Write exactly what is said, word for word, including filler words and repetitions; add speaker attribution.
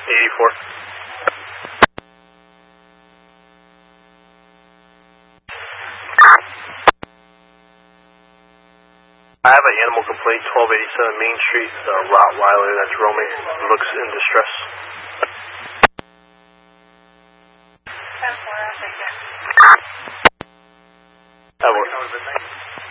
Speaker 1: eighty-four. I have an animal complaint, twelve eighty-seven Main Street, a Rottweiler that's roaming, looks in distress.
Speaker 2: ten four, I'll take that.